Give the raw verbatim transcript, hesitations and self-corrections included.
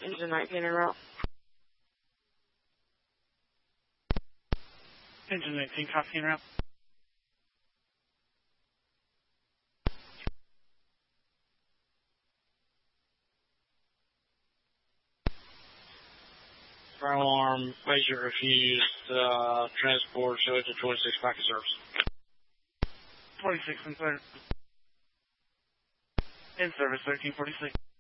Engine nineteen en route. Engine nineteen, copy en route. Fire alarm, patient refused, uh, transport, show it to twenty-six back in service. twenty-six in, thir- in service, thirteen forty-six.